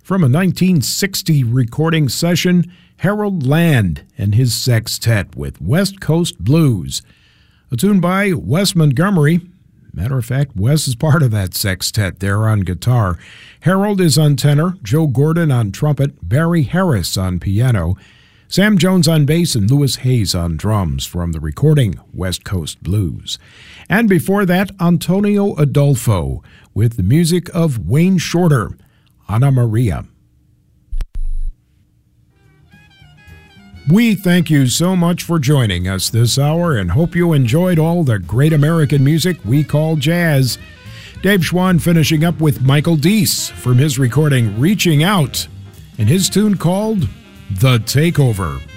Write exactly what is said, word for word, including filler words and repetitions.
From a nineteen sixty recording session, Harold Land and his sextet with West Coast Blues. A tune by Wes Montgomery. Matter of fact, Wes is part of that sextet there on guitar. Harold is on tenor, Joe Gordon on trumpet, Barry Harris on piano, Sam Jones on bass, and Louis Hayes on drums from the recording West Coast Blues. And before that, Antonio Adolfo with the music of Wayne Shorter, Anna Maria. We thank you so much for joining us this hour and hope you enjoyed all the great American music we call jazz. Dave Schwann finishing up with Michael Deese from his recording Reaching Out and his tune called The Takeover.